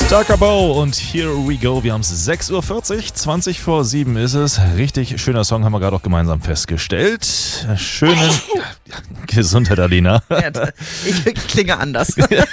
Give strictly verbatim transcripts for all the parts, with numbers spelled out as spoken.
Starker Bow und Here We Go. Wir haben es sechs Uhr vierzig, zwanzig vor sieben ist es. Richtig schöner Song, haben wir gerade auch gemeinsam festgestellt. Schönen Gesundheit, Alina. Ja, ich klinge anders.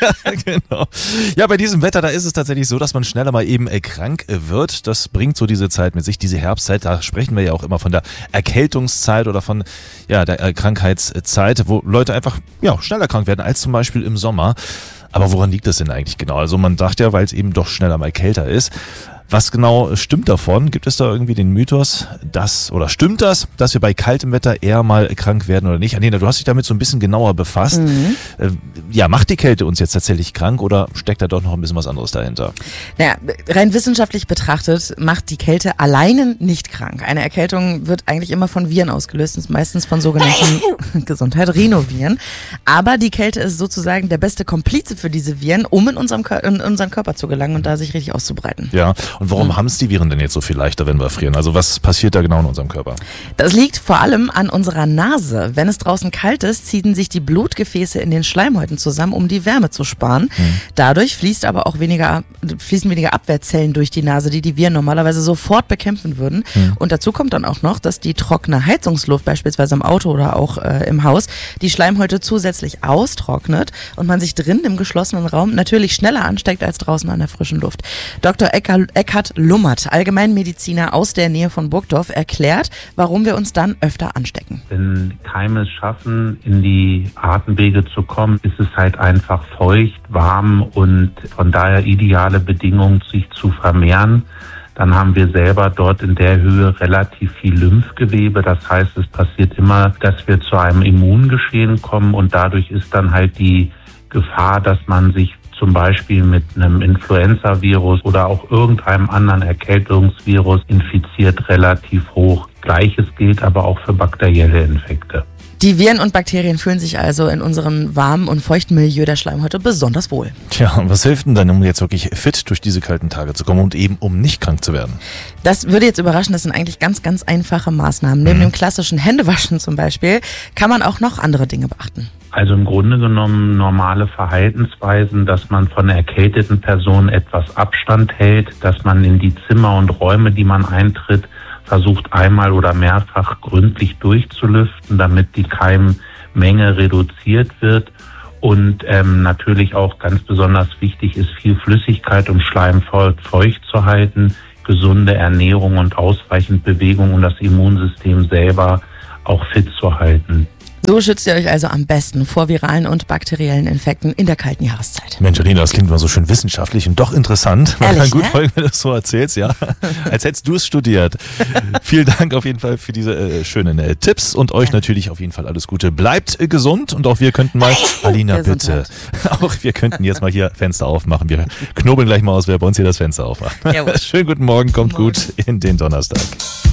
Genau. Ja, bei diesem Wetter, da ist es tatsächlich so, dass man schneller mal eben krank wird. Das bringt so diese Zeit mit sich, diese Herbstzeit. Da sprechen wir ja auch immer von der Erkältungszeit oder von ja, der Krankheitszeit, wo Leute einfach ja, schneller krank werden als zum Beispiel im Sommer. Aber woran liegt das denn eigentlich genau? Also man sagt ja, weil es eben doch schneller mal kälter ist. Was genau stimmt davon? Gibt es da irgendwie den Mythos, dass, oder stimmt das, dass wir bei kaltem Wetter eher mal krank werden oder nicht? Anina, du hast dich damit so ein bisschen genauer befasst. Mhm. Äh, ja, macht die Kälte uns jetzt tatsächlich krank oder steckt da doch noch ein bisschen was anderes dahinter? Naja, rein wissenschaftlich betrachtet macht die Kälte alleine nicht krank. Eine Erkältung wird eigentlich immer von Viren ausgelöst, meistens von sogenannten Gesundheit, Rhinoviren. Aber die Kälte ist sozusagen der beste Komplize für diese Viren, um in, unserem, in unseren Körper zu gelangen und da sich richtig auszubreiten. Ja. Und warum mhm. haben es die Viren denn jetzt so viel leichter, wenn wir frieren? Also was passiert da genau in unserem Körper? Das liegt vor allem an unserer Nase. Wenn es draußen kalt ist, ziehen sich die Blutgefäße in den Schleimhäuten zusammen, um die Wärme zu sparen. Mhm. Dadurch fließt aber auch weniger, fließen weniger Abwehrzellen durch die Nase, die die Viren normalerweise sofort bekämpfen würden. Mhm. Und dazu kommt dann auch noch, dass die trockene Heizungsluft, beispielsweise im Auto oder auch äh, im Haus, die Schleimhäute zusätzlich austrocknet und man sich drin im geschlossenen Raum natürlich schneller ansteckt als draußen an der frischen Luft. Doktor Ecker Eckhard Lummert, Allgemeinmediziner aus der Nähe von Burgdorf, erklärt, warum wir uns dann öfter anstecken. Wenn Keime es schaffen, in die Atemwege zu kommen, ist es halt einfach feucht, warm und von daher ideale Bedingungen, sich zu vermehren. Dann haben wir selber dort in der Höhe relativ viel Lymphgewebe. Das heißt, es passiert immer, dass wir zu einem Immungeschehen kommen und dadurch ist dann halt die Gefahr, dass man sich zum Beispiel mit einem Influenza-Virus oder auch irgendeinem anderen Erkältungsvirus infiziert, relativ hoch. Gleiches gilt aber auch für bakterielle Infekte. Die Viren und Bakterien fühlen sich also in unserem warmen und feuchten Milieu der Schleimhäute besonders wohl. Tja, und was hilft denn dann, um jetzt wirklich fit durch diese kalten Tage zu kommen und eben um nicht krank zu werden? Das würde jetzt überraschen, das sind eigentlich ganz, ganz einfache Maßnahmen. Neben mhm. dem klassischen Händewaschen zum Beispiel kann man auch noch andere Dinge beachten. Also im Grunde genommen normale Verhaltensweisen, dass man von einer erkälteten Person etwas Abstand hält, dass man in die Zimmer und Räume, die man eintritt, versucht einmal oder mehrfach gründlich durchzulüften, damit die Keimmenge reduziert wird. Und ähm, natürlich auch ganz besonders wichtig ist viel Flüssigkeit, um Schleim feucht zu halten, gesunde Ernährung und ausreichend Bewegung, um das Immunsystem selber auch fit zu halten. So schützt ihr euch also am besten vor viralen und bakteriellen Infekten in der kalten Jahreszeit. Mensch, Alina, das klingt immer so schön wissenschaftlich und doch interessant. Man Ehrlich, kann gut ne? folgen, wenn du das so erzählst, ja. Als hättest du es studiert. Vielen Dank auf jeden Fall für diese äh, schönen äh, Tipps und euch ja. natürlich auf jeden Fall alles Gute. Bleibt äh, gesund und auch wir könnten mal, Alina, bitte, auch wir könnten jetzt mal hier Fenster aufmachen. Wir knobeln gleich mal aus, wer bei uns hier das Fenster aufmacht. Schönen guten Morgen, kommt guten Morgen. Gut in den Donnerstag.